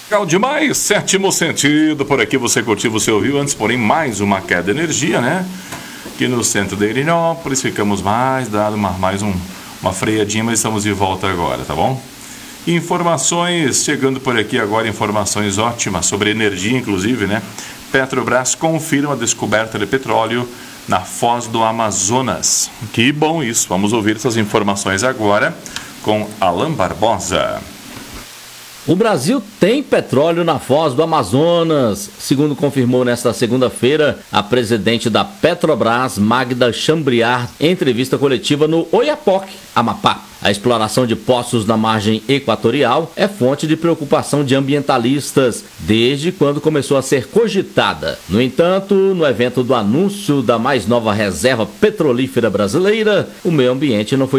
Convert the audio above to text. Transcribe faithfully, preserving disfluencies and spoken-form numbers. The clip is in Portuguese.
Legal demais, sétimo sentido, por aqui você curtiu, você ouviu antes, porém mais uma queda de energia, né? Aqui no centro de Irinópolis, ficamos mais, dado uma, mais um, uma freadinha, mas estamos de volta agora, tá bom? Informações, chegando por aqui agora, informações ótimas sobre energia, inclusive, né? Petrobras confirma a descoberta de petróleo na Foz do Amazonas. Que bom isso, vamos ouvir essas informações agora com Alan Barbosa. O Brasil tem petróleo na Foz do Amazonas, segundo confirmou nesta segunda-feira a presidente da Petrobras, Magda Chambriard, em entrevista coletiva no Oiapoque, Amapá. A exploração de poços na margem equatorial é fonte de preocupação de ambientalistas desde quando começou a ser cogitada. No entanto, no evento do anúncio da mais nova reserva petrolífera brasileira, o meio ambiente não foi